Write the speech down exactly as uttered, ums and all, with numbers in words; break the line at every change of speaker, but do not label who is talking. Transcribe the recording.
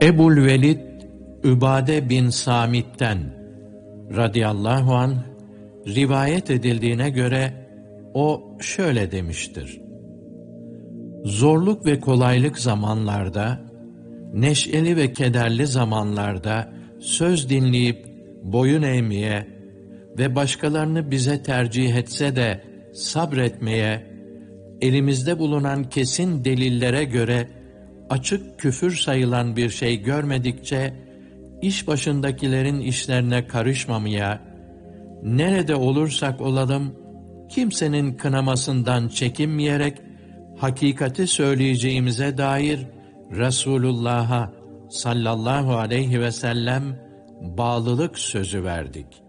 Ebu'l-Velid Übade bin Samit'ten radıyallahu anh rivayet edildiğine göre o şöyle demiştir: zorluk ve kolaylık zamanlarda, neşeli ve kederli zamanlarda söz dinleyip boyun eğmeye ve başkalarını bize tercih etse de sabretmeye, elimizde bulunan kesin delillere göre açık küfür sayılan bir şey görmedikçe, iş başındakilerin işlerine karışmamaya, nerede olursak olalım, kimsenin kınamasından çekinmeyerek, hakikati söyleyeceğimize dair Resulullah'a sallallahu aleyhi ve sellem bağlılık sözü verdik.